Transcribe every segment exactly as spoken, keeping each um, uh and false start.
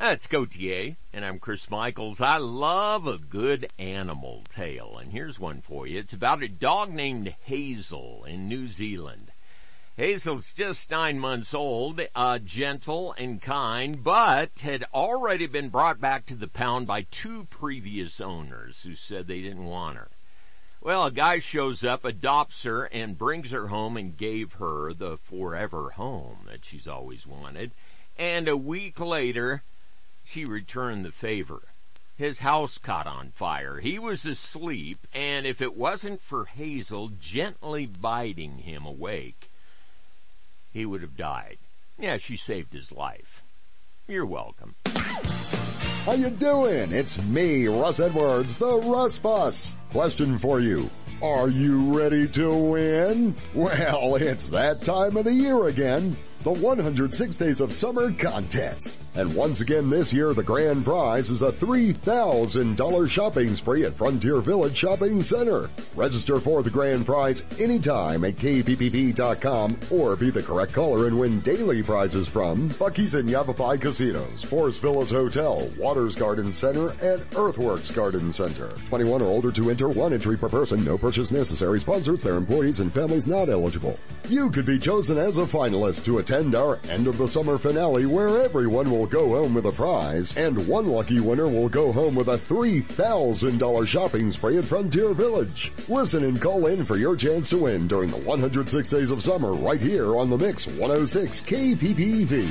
That's Gautier, and I'm Chris Michaels. I love a good animal tale, and here's one for you. It's about a dog named Hazel in New Zealand. Hazel's just nine months old, uh, gentle and kind, but had already been brought back to the pound by two previous owners who said they didn't want her. Well, a guy shows up, adopts her, and brings her home and gave her the forever home that she's always wanted. And a week later, she returned the favor. His house caught on fire. He was asleep, and if it wasn't for Hazel gently biting him awake, he would have died. Yeah, she saved his life. You're welcome. How you doing? It's me, Russ Edwards, the Russ Bus. Question for you. Are you ready to win? Well, it's that time of the year again. The one hundred six Days of Summer Contest. And once again this year, the grand prize is a three thousand dollars shopping spree at Frontier Village Shopping Center. Register for the grand prize anytime at K P P V dot com or be the correct caller and win daily prizes from Buc-ee's and Yavapai Casinos, Forest Villas Hotel, Waters Garden Center, and Earthworks Garden Center. twenty-one or older to enter, one entry per person, no purchase necessary. Sponsors, their employees, and families not eligible. You could be chosen as a finalist to attend our end of the summer finale where everyone will go home with a prize and one lucky winner will go home with a three thousand dollars shopping spree at Frontier Village. Listen and call in for your chance to win during the one hundred six Days of Summer right here on the Mix one oh six K P P V.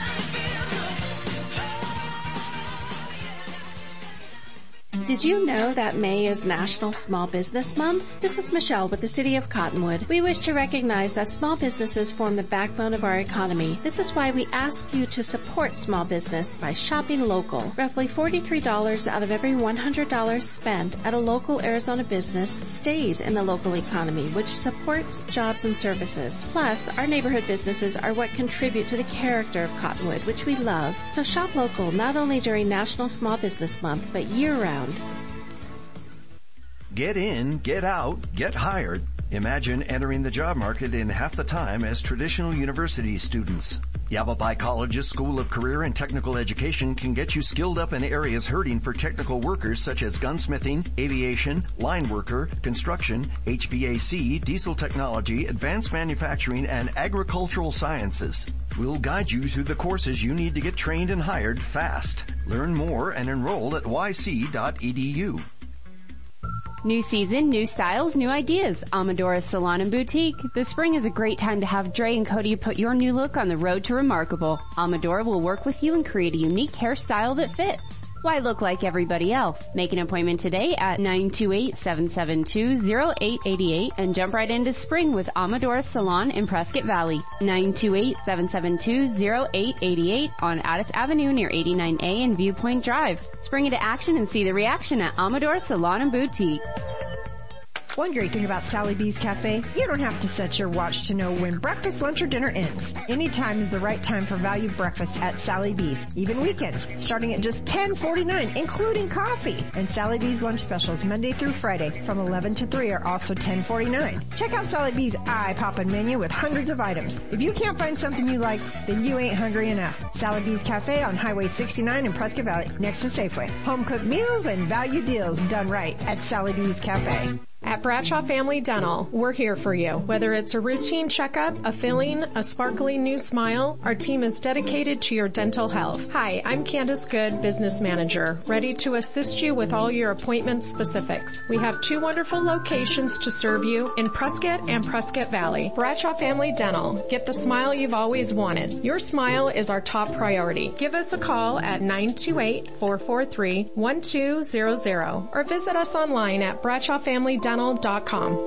Did you know that May is National Small Business Month? This is Michelle with the City of Cottonwood. We wish to recognize that small businesses form the backbone of our economy. This is why we ask you to support small business by shopping local. Roughly forty-three dollars out of every one hundred dollars spent at a local Arizona business stays in the local economy, which supports jobs and services. Plus, our neighborhood businesses are what contribute to the character of Cottonwood, which we love. So shop local not only during National Small Business Month, but year-round. Get in, get out, get hired. Imagine entering the job market in half the time as traditional university students. Yavapai College's School of Career and Technical Education can get you skilled up in areas hurting for technical workers such as gunsmithing, aviation, line worker, construction, H V A C, diesel technology, advanced manufacturing, and agricultural sciences. We'll guide you through the courses you need to get trained and hired fast. Learn more and enroll at y c dot e d u. New season, new styles, new ideas. Amadora Salon and Boutique. This spring is a great time to have Dre and Cody put your new look on the road to remarkable. Amadora will work with you and create a unique hairstyle that fits. Why look like everybody else? Make an appointment today at nine two eight, seven seven two, zero eight eight eight and jump right into spring with Amadora Salon in Prescott Valley. nine two eight, seven seven two, zero eight eight eight on Addis Avenue near eighty-nine A and Viewpoint Drive. Spring into action and see the reaction at Amadora Salon and Boutique. One great thing about Sally B's Cafe, you don't have to set your watch to know when breakfast, lunch, or dinner ends. Any time is the right time for value breakfast at Sally B's, even weekends, starting at just ten forty-nine, including coffee. And Sally B's lunch specials Monday through Friday from eleven to three are also ten forty-nine. Check out Sally B's eye-poppin' menu with hundreds of items. If you can't find something you like, then you ain't hungry enough. Sally B's Cafe on Highway sixty-nine in Prescott Valley, next to Safeway. Home-cooked meals and value deals done right at Sally B's Cafe. At Bradshaw Family Dental, we're here for you. Whether it's a routine checkup, a filling, a sparkling new smile, our team is dedicated to your dental health. Hi, I'm Candace Good, Business Manager, ready to assist you with all your appointment specifics. We have two wonderful locations to serve you in Prescott and Prescott Valley. Bradshaw Family Dental. Get the smile you've always wanted. Your smile is our top priority. Give us a call at nine two eight, four four three, one two zero zero or visit us online at bradshaw family dental dot com.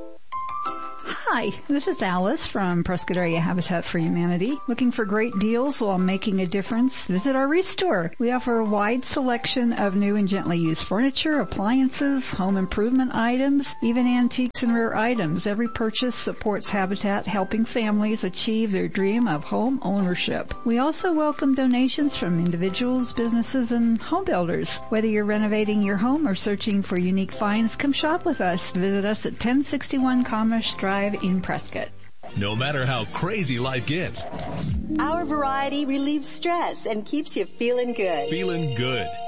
Hi, this is Alice from Prescott Area Habitat for Humanity. Looking for great deals while making a difference? Visit our Restore. We offer a wide selection of new and gently used furniture, appliances, home improvement items, even antiques and rare items. Every purchase supports Habitat, helping families achieve their dream of home ownership. We also welcome donations from individuals, businesses, and home builders. Whether you're renovating your home or searching for unique finds, come shop with us. Visit us at ten sixty-one Commerce Drive in Prescott. no matter how crazy life gets. Our variety relieves stress and keeps you feeling good. Feeling good.